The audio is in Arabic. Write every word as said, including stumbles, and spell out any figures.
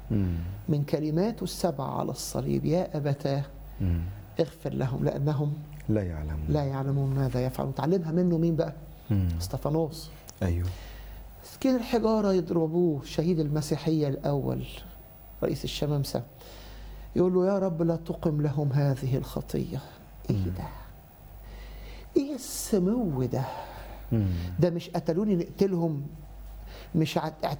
مم. من كلماته السبعة على الصليب: يا أبتاه مم. اغفر لهم لأنهم لا يعلم. لا يعلمون ماذا يفعلون. تعلمها منه مين بقى؟ مم. استفانوس. أيوه. مسكين الحجارة يضربوه، شهيد المسيحية الأول رئيس الشمامسة، يقول له: يا رب لا تقم لهم هذه الخطية. إيه ده؟ إيه السمو ده؟ مم. ده مش قتلوني نقتلهم، مش